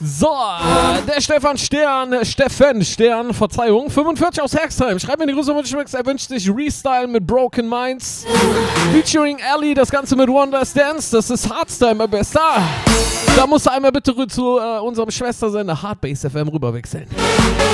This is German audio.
So, der Steffen Stern, Verzeihung, 45 aus Hexheim. Schreibt mir die Grüße, er wünscht sich Restyle mit Broken Minds. Featuring Ellie, das Ganze mit Wonders Dance. Das ist Hardstyle, mein Bester. Da musst du einmal bitte zu unserem Schwestersender Hardbase FM rüberwechseln.